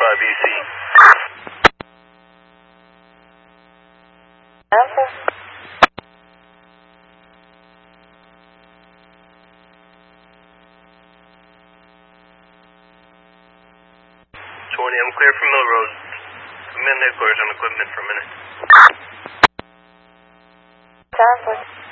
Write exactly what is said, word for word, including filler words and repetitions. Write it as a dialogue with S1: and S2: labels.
S1: five E C.
S2: Answer.
S1: twenty, I'm clear from Milrose. I'm in headquarters on equipment for a minute.
S2: Answer.